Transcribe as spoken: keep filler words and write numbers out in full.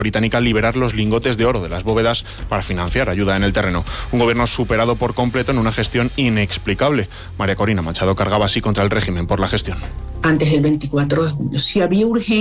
británica liberar los lingotes de oro de las bóvedas para financiar ayuda en el terreno. Un gobierno superado por completo en una gestión inexplicable. María Corina Machado cargaba así contra el régimen por la gestión. Antes del veinticuatro de junio, si había urgencia